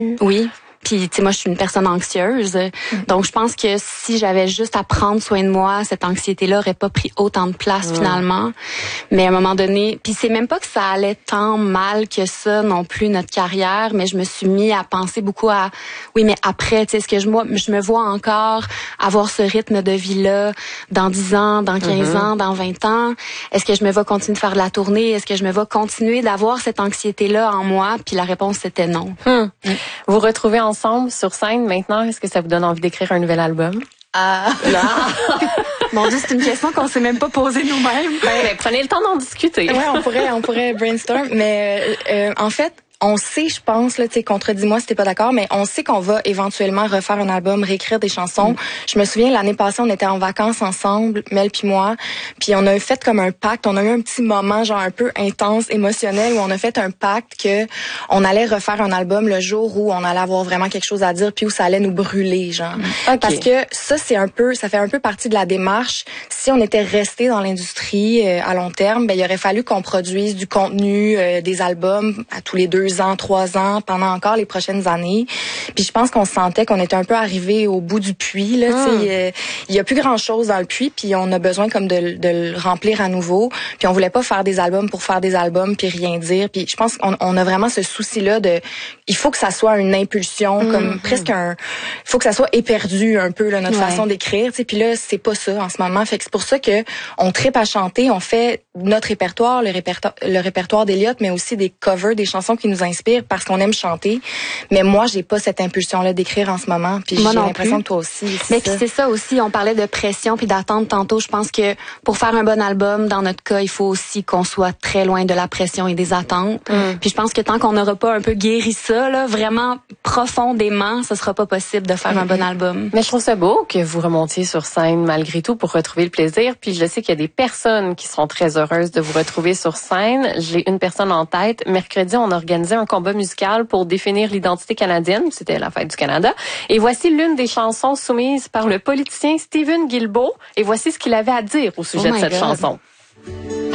Oui. Puis, tu sais, moi, je suis une personne anxieuse. Donc, je pense que si j'avais juste à prendre soin de moi, cette anxiété-là aurait pas pris autant de place, finalement. Mais à un moment donné, puis c'est même pas que ça allait tant mal que ça non plus, notre carrière, mais je me suis mis à penser beaucoup à, oui, mais après, tu sais, est-ce que je me vois encore avoir ce rythme de vie-là dans 10 ans, dans 15 ans, dans 20 ans? Est-ce que je me vais continuer de faire de la tournée? Est-ce que je me vais continuer d'avoir cette anxiété-là en moi? Puis la réponse, c'était non. Vous retrouvez ensemble sur scène maintenant. Est-ce que ça vous donne envie d'écrire un nouvel album? Mon Dieu, c'est une question qu'on s'est même pas posée nous-mêmes. Ben, prenez le temps d'en discuter. Ouais, on pourrait brainstorm. Mais en fait, on sait, je pense, là, tu sais, contredis-moi si t'es pas d'accord, mais on sait qu'on va éventuellement refaire un album, réécrire des chansons. Je me souviens, l'année passée, on était en vacances ensemble, Mel puis moi, puis on a fait comme un pacte. On a eu un petit moment, genre un peu intense, émotionnel, où on a fait un pacte que on allait refaire un album le jour où on allait avoir vraiment quelque chose à dire, puis où ça allait nous brûler, genre. Parce que ça fait un peu partie de la démarche. Si on était resté dans l'industrie à long terme, ben il aurait fallu qu'on produise du contenu, des albums à tous les 2 ans, 3 ans, pendant encore les prochaines années. Puis je pense qu'on sentait qu'on était un peu arrivé au bout du puits, là. Il y a plus grand chose dans le puits, puis on a besoin comme de le remplir à nouveau. Puis on voulait pas faire des albums pour faire des albums puis rien dire. Puis je pense qu'on a vraiment ce souci-là de, il faut que ça soit une impulsion, comme presque il faut que ça soit éperdu un peu, là, notre façon d'écrire. Puis là, c'est pas ça en ce moment. Fait que c'est pour ça que on tripe à chanter, on fait notre répertoire, le répertoire d'Eliott, mais aussi des covers, des chansons qui nous inspirent parce qu'on aime chanter. Mais moi, j'ai pas cette impulsion-là d'écrire en ce moment. Puis j'ai l'impression que toi aussi. Mais puis c'est ça aussi, on parlait de pression puis d'attente tantôt. Je pense que pour faire un bon album, dans notre cas, il faut aussi qu'on soit très loin de la pression et des attentes. Puis je pense que tant qu'on n'aura pas un peu guéri ça, là, vraiment profondément, ce sera pas possible de faire un bon album. Mais je trouve ça beau que vous remontiez sur scène malgré tout pour retrouver le plaisir. Puis je sais qu'il y a des personnes qui seront très heureuses de vous retrouver sur scène. J'ai une personne en tête. Mercredi, on a organisé un combat musical pour définir l'identité canadienne. C'était la fête du Canada. Et voici l'une des chansons soumises par le politicien Stephen Guilbeault. Et voici ce qu'il avait à dire au sujet de cette chanson.